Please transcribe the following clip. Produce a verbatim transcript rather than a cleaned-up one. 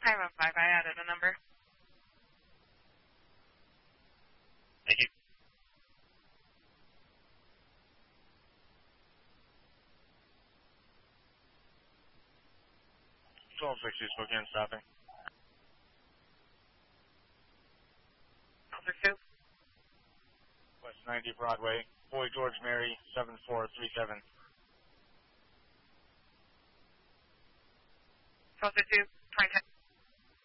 five oh five, I added a number. Thank you. twelve sixty Spokane stopping. Officer two. West ninety Broadway, Boy George Mary, seven four three seven. Officer two, twenty-ten.